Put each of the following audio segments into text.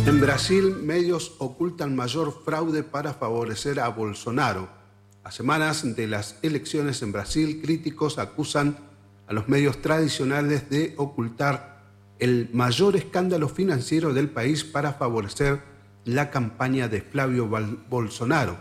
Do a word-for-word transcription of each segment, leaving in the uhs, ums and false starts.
En Brasil, medios ocultan mayor fraude para favorecer a Bolsonaro. A semanas de las elecciones en Brasil, críticos acusan a los medios tradicionales de ocultar el mayor escándalo financiero del país para favorecer la campaña de Flavio Bolsonaro.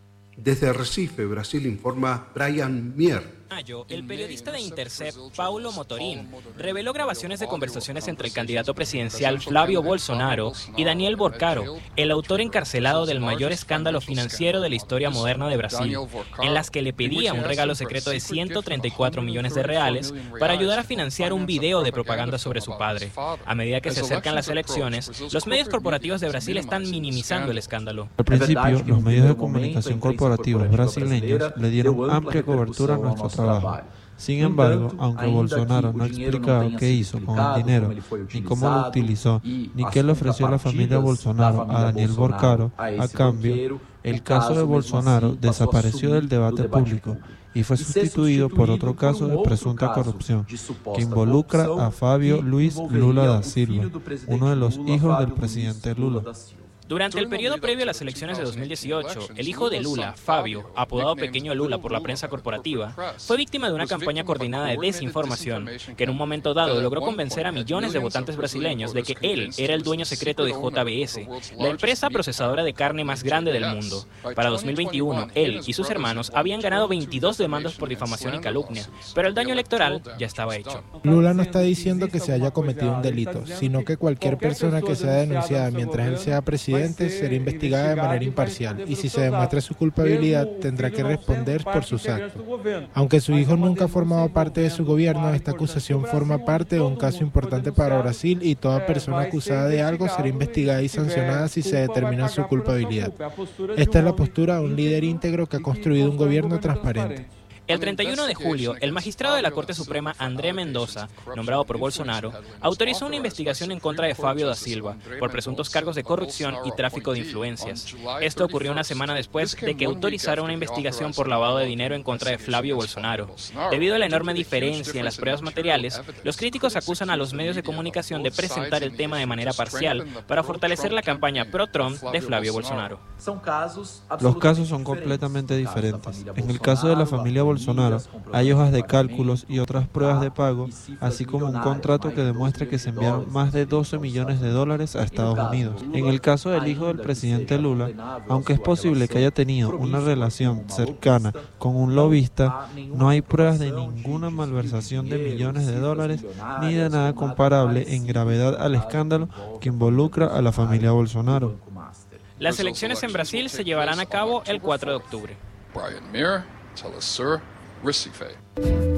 Desde Recife, Brasil, informa Brian Mier. El periodista de Intercept, Paulo Motorim, reveló grabaciones de conversaciones entre el candidato presidencial Flavio Bolsonaro y Daniel Borcaro, el autor encarcelado del mayor escándalo financiero de la historia moderna de Brasil, en las que le pedía un regalo secreto de ciento treinta y cuatro millones de reales para ayudar a financiar un video de propaganda sobre su padre. A medida que se acercan las elecciones, los medios corporativos de Brasil están minimizando el escándalo. Al principio, los medios de comunicación corporativos brasileños le dieron amplia cobertura a nuestro trabajo. Sin embargo, aunque Bolsonaro no ha explicado qué hizo con el dinero, ni cómo lo utilizó, ni qué le ofreció la familia Bolsonaro a Daniel Borcaro a cambio, el caso de Bolsonaro desapareció del debate público y fue sustituido por otro caso de presunta corrupción que involucra a Fábio Luiz Lula da Silva, uno de los hijos del presidente Lula. Durante el periodo previo a las elecciones de dos mil dieciocho, el hijo de Lula, Fábio, apodado Pequeño Lula por la prensa corporativa, fue víctima de una campaña coordinada de desinformación que en un momento dado logró convencer a millones de votantes brasileños de que él era el dueño secreto de J B S, la empresa procesadora de carne más grande del mundo. Para dos mil veintiuno, él y sus hermanos habían ganado veintidós demandas por difamación y calumnia, pero el daño electoral ya estaba hecho. Lula no está diciendo que se haya cometido un delito, sino que cualquier persona que sea denunciada mientras él sea presidente será investigada de manera imparcial y si se demuestra su culpabilidad tendrá que responder por sus actos. Aunque su hijo nunca ha formado parte de su gobierno, esta acusación forma parte de un caso importante para Brasil y toda persona acusada de algo será investigada y sancionada si se determina su culpabilidad. Esta es la postura de un líder íntegro que ha construido un gobierno transparente. El treinta y uno de julio, el magistrado de la Corte Suprema, André Mendoza, nombrado por Bolsonaro, autorizó una investigación en contra de Fábio da Silva por presuntos cargos de corrupción y tráfico de influencias. Esto ocurrió una semana después de que autorizara una investigación por lavado de dinero en contra de Flavio Bolsonaro. Debido a la enorme diferencia en las pruebas materiales, los críticos acusan a los medios de comunicación de presentar el tema de manera parcial para fortalecer la campaña pro-Trump de Flavio Bolsonaro. Los casos son completamente diferentes. En el caso de la familia Bolsonaro, hay hojas de cálculos y otras pruebas de pago, así como un contrato que demuestra que se enviaron más de doce millones de dólares a Estados Unidos. En el caso del hijo del presidente Lula, aunque es posible que haya tenido una relación cercana con un lobista, no hay pruebas de ninguna malversación de millones de dólares ni de nada comparable en gravedad al escándalo que involucra a la familia Bolsonaro. Las elecciones en Brasil se llevarán a cabo el cuatro de octubre. Brian Mier, Telesur, Recife.